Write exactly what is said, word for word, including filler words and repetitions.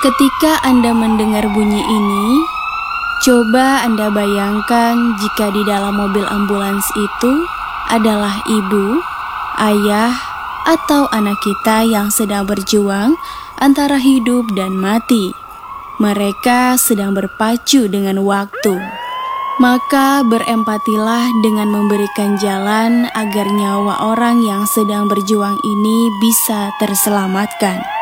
Ketika Anda mendengar bunyi ini, coba Anda bayangkan jika di dalam mobil ambulans itu adalah ibu, ayah, atau anak kita yang sedang berjuang antara hidup dan mati. Mereka sedang berpacu dengan waktu. Maka berempatilah dengan memberikan jalan agar nyawa orang yang sedang berjuang ini bisa terselamatkan.